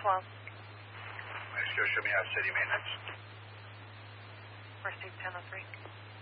12. Mexico, show me out city maintenance. Received 1003.